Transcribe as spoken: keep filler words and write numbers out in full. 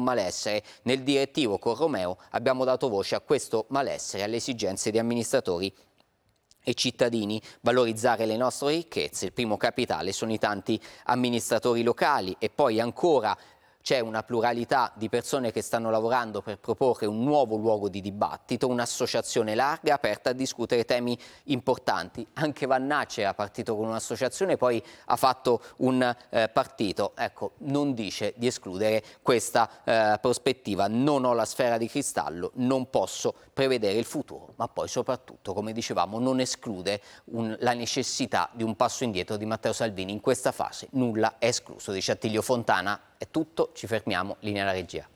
malessere. Nel direttivo con Romeo abbiamo dato voce a questo malessere, alle esigenze di amministratori e cittadini. Valorizzare le nostre ricchezze, il primo capitale sono i tanti amministratori locali, e poi ancora c'è una pluralità di persone che stanno lavorando per proporre un nuovo luogo di dibattito, un'associazione larga, aperta a discutere temi importanti. Anche Vannacci era partito con un'associazione, poi ha fatto un eh, partito. Ecco, non dice di escludere questa eh, prospettiva. Non ho la sfera di cristallo, non posso prevedere il futuro, ma poi soprattutto, come dicevamo, non esclude un, la necessità di un passo indietro di Matteo Salvini. In questa fase nulla è escluso, dice Attilio Fontana. È tutto, ci fermiamo, linea alla regia.